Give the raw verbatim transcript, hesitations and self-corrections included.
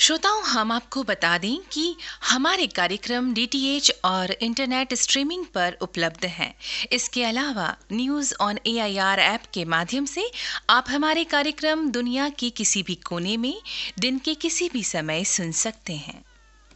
श्रोताओं, हम आपको बता दें कि हमारे कार्यक्रम डी टी एच और इंटरनेट स्ट्रीमिंग पर उपलब्ध हैं। इसके अलावा news on A I R app के माध्यम से आप हमारे कार्यक्रम दुनिया के किसी भी कोने में दिन के किसी भी समय सुन सकते हैं।